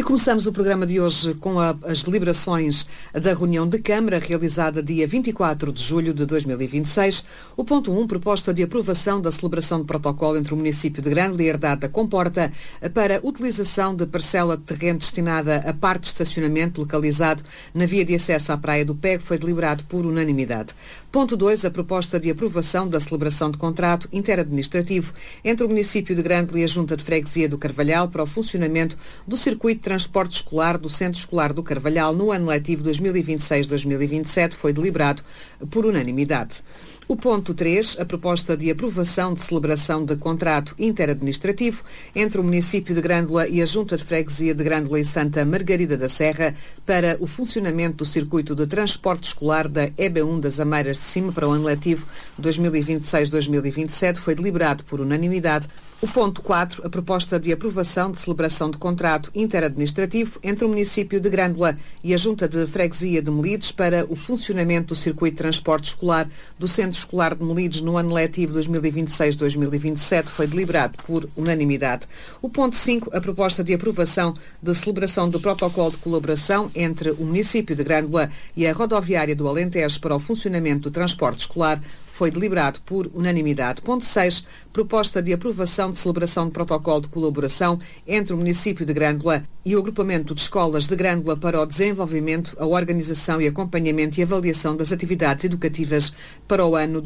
Começamos o programa de hoje com as deliberações da reunião de Câmara realizada dia 24 de julho de 2026. O ponto 1, proposta de aprovação da celebração de protocolo entre o município de Grândola e a Herdade da Comporta para utilização de parcela de terreno destinada a parte de estacionamento localizado na via de acesso à Praia do Pego, foi deliberado por unanimidade. Ponto 2, a proposta de aprovação da celebração de contrato interadministrativo entre o município de Grândola e a Junta de Freguesia do Carvalhal para o funcionamento do circuito de transporte escolar do Centro Escolar do Carvalhal no ano letivo 2026-2027, foi deliberado por unanimidade. O ponto 3, a proposta de aprovação de celebração de contrato interadministrativo entre o município de Grândola e a Junta de Freguesia de Grândola e Santa Margarida da Serra para o funcionamento do circuito de transporte escolar da EB1 das Ameiras de Cima para o ano letivo 2026-2027, foi deliberado por unanimidade. O ponto 4, a proposta de aprovação de celebração de contrato interadministrativo entre o município de Grândola e a Junta de Freguesia de Melides para o funcionamento do circuito de transporte escolar do Centro Escolar de Melides no ano letivo 2026-2027, foi deliberado por unanimidade. O ponto 5, a proposta de aprovação de celebração do protocolo de colaboração entre o município de Grândola e a rodoviária do Alentejo para o funcionamento do transporte escolar, foi deliberado por unanimidade. Ponto 6, proposta de aprovação de celebração de protocolo de colaboração entre o município de Grândola e o agrupamento de escolas de Grândola para o desenvolvimento, a organização e acompanhamento e avaliação das atividades educativas para o ano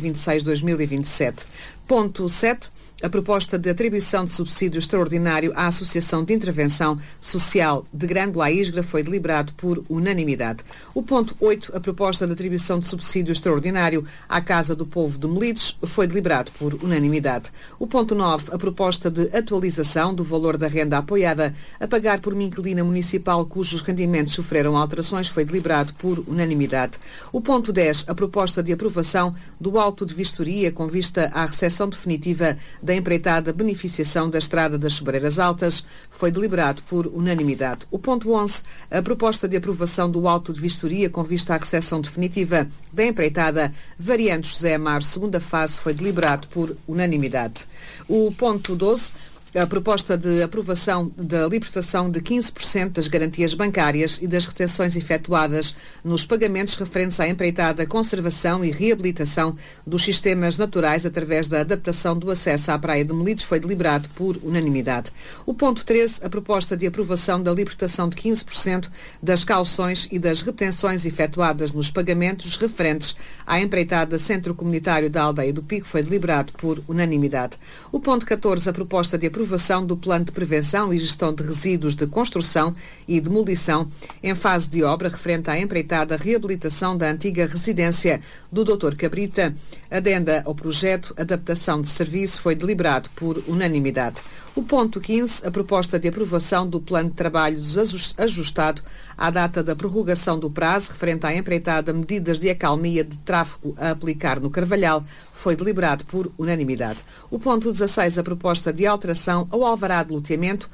2026-2027. Ponto 7, a proposta de atribuição de subsídio extraordinário à Associação de Intervenção Social de Grândola, a ISGRA, foi deliberado por unanimidade. O ponto 8, a proposta de atribuição de subsídio extraordinário à Casa do Povo de Melides, foi deliberado por unanimidade. O ponto 9, a proposta de atualização do valor da renda apoiada a pagar por uma inquilina municipal cujos rendimentos sofreram alterações, foi deliberado por unanimidade. O ponto 10, a proposta de aprovação do auto de vistoria com vista à recepção definitiva da empreitada beneficiação da Estrada das Sobreiras Altas, foi deliberado por unanimidade. O ponto 11, a proposta de aprovação do auto de vistoria com vista à recepção definitiva da empreitada Variante José Amaro, segunda fase, foi deliberado por unanimidade. O ponto 12, a proposta de aprovação da libertação de 15% das garantias bancárias e das retenções efetuadas nos pagamentos referentes à empreitada conservação e reabilitação dos sistemas naturais através da adaptação do acesso à Praia de Melides, foi deliberado por unanimidade. O ponto 13, a proposta de aprovação da libertação de 15% das cauções e das retenções efetuadas nos pagamentos referentes à empreitada Centro Comunitário da Aldeia do Pico, foi deliberado por unanimidade. O ponto 14, a proposta de aprovação do Plano de Prevenção e Gestão de Resíduos de Construção e Demolição em fase de obra referente à empreitada reabilitação da antiga residência do Dr. Cabrita, adenda ao projeto Adaptação de Serviço, foi deliberado por unanimidade. O ponto 15, a proposta de aprovação do Plano de Trabalhos ajustado à data da prorrogação do prazo referente à empreitada medidas de acalmia de tráfego a aplicar no Carvalhal, foi deliberado por unanimidade. O ponto 16, a proposta de alteração ao alvará de loteamento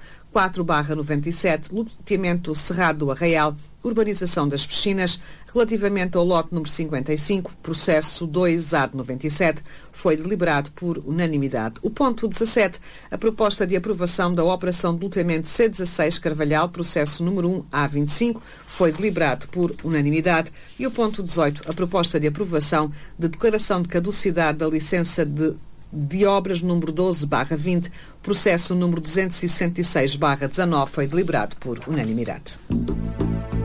4/97, loteamento Cerrado do Arraial, urbanização das piscinas, relativamente ao lote número 55, processo 2-AD97, foi deliberado por unanimidade. O ponto 17, a proposta de aprovação da operação de loteamento C16 Carvalhal, processo número 1-A25, foi deliberado por unanimidade. E o ponto 18, a proposta de aprovação de declaração de caducidade da licença de obras número 12/20, processo número 266/19, foi deliberado por unanimidade.